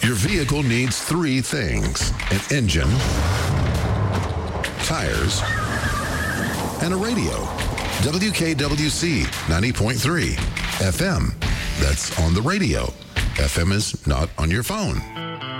Your vehicle needs three things: an engine, tires, and a radio. WKWC 90.3 FM. That's on the radio. FM is not on your phone.